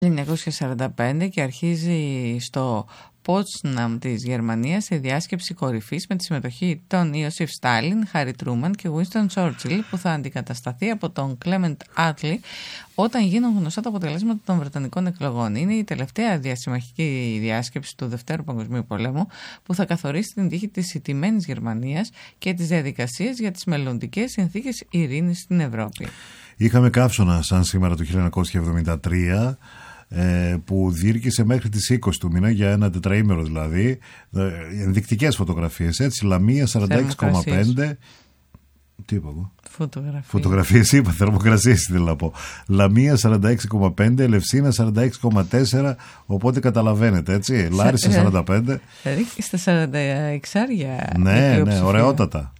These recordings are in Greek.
1945 και αρχίζει στο Πότσναμ της Γερμανίας σε διάσκεψη κορυφής με τη συμμετοχή των Ιωσήφ Στάλιν, Χάρι Τρούμαν και Winston Churchill, που θα αντικατασταθεί από τον Clement Attlee όταν γίνουν γνωστά τα αποτελέσματα των Βρετανικών εκλογών. Είναι η τελευταία διασημαχική διάσκεψη του Δευτέρου Παγκοσμίου Πολέμου που θα καθορίσει την τύχη της ηττημένης Γερμανίας και τις διαδικασίες για τις μελλοντικές συνθήκες ειρήνης στην Ευρώπη. Είχαμε καύσωνα σαν σήμερα το 1973, που διήρκησε μέχρι τις 20 του μήνα, για ένα τετραήμερο δηλαδή, ενδεικτικές φωτογραφίες, έτσι, Λαμία 46,5. Τι είπα εγώ? Φωτογραφίες είπα, θερμοκρασίες ήθελα να πω. Λαμία 46,5, Ελευσίνα 46,4, οπότε καταλαβαίνετε, έτσι, Λάρισα 45. Στα 46άρια. Ναι, ωραιότατα.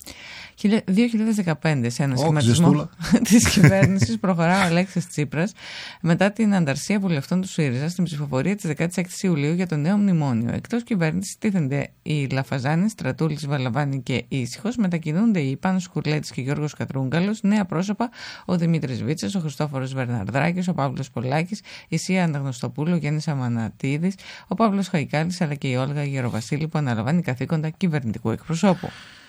2015, σε ένα σχηματισμό της κυβέρνησης, προχωρά ο Αλέξης Τσίπρας μετά την ανταρσία βουλευτών του ΣΥΡΙΖΑ στην ψηφοφορία της 16 Ιουλίου για το νέο μνημόνιο. Εκτός κυβέρνησης τίθενται οι Λαφαζάνης, Στρατούλης, Βαλαβάνη και Ήσυχος. Μετακινούνται οι Πάνος Κουρλέτης και Γιώργος Κατρούγκαλος. Νέα πρόσωπα: ο Δημήτρης Βίτσας, ο Χριστόφορος Βερναρδράκης, ο Παύλος Πολάκης, η Σία Αναγνωστοπούλου, ο Γιάννης Αμανατίδης, ο Παύλος Χαϊκάλης, αλλά και η Όλγα Γεροβασίλη, που αναλαμβάνει καθήκοντα κυβερνητικού εκπροσώπου.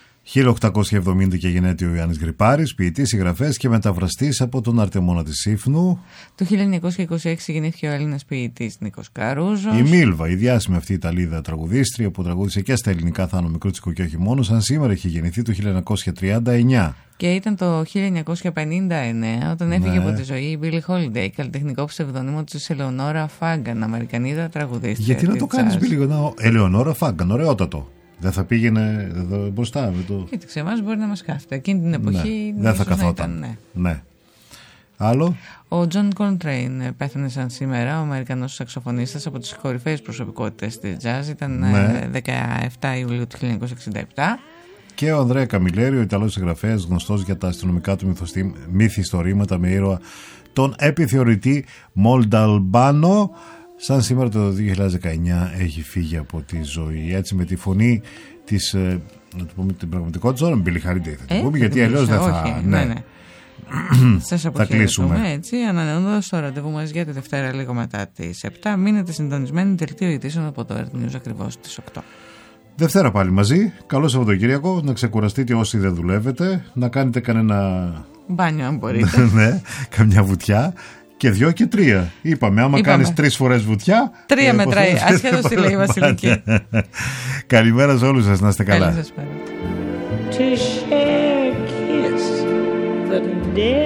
1870 και γενέτειο ο Ιωάννης Γρυπάρης, ποιητής, συγγραφέας και μεταφραστής από τον Αρτεμόνα της Σύφνου. Το 1926 γεννήθηκε ο Έλληνας ποιητής Νίκος Καρούζος. Η Μίλβα, η διάσημη αυτή Ιταλίδα τραγουδίστρια που τραγούδισε και στα ελληνικά Θάνο Μικρούτσικο και όχι μόνο, σαν σήμερα είχε γεννηθεί το 1939. Και ήταν το 1959 όταν έφυγε από τη ζωή η Billie Holiday, καλλιτεχνικό ψευδονύμο της Ελεονόρα Φάγκαν, Αμερικανίδα τραγουδίστρια. Γιατί να το κάνεις Ελεονόρα Φάγκαν, ωραιότατο. Δεν θα πήγαινε εδώ μπροστά με το. Κοίταξε, εμάς μπορεί να μας κάθεται. Εκείνη την εποχή δεν θα καθόταν. Ναι. Άλλο. Ο Τζον Κολτρέιν πέθανε σαν σήμερα, ο Αμερικανός σαξοφωνίστας, από τις κορυφαίες προσωπικότητες της jazz. Ήταν 17 Ιουλίου του 1967. Και ο Ανδρέα Καμιλέρη, ο Ιταλός συγγραφέας, γνωστός για τα αστυνομικά του μυθιστορήματα με ήρωα τον επιθεωρητή Μολνταλμπάνο. Σαν σήμερα το 2019 έχει φύγει από τη ζωή, έτσι, με τη φωνή της, να το πούμε την πραγματικότητα, με Billie Holiday θα την πούμε, γιατί αλλιώς δεν θα. Ναι. Σας αποχαιρετούμε, έτσι, ανανεώνοντας το ραντεβού μας για τη Δευτέρα λίγο μετά τις 7. Μείνετε συντονισμένοι, δελτίο ειδήσεων από το Earth News ακριβώς στις 8. Δευτέρα πάλι μαζί. Καλό Σαββατοκύριακο. Να ξεκουραστείτε όσοι δεν δουλεύετε. Να κάνετε κανένα μπάνιο αν μπορείτε. Ναι, καμιά βουτιά. Και 2 και 3. Είπαμε, άμα κάνεις 3 φορές βουτιά. 3 μετράει. Ασχέτως τι λέει η Βασιλική. Καλημέρα σε όλους σας, να είστε καλά. Καλή σας μέρα.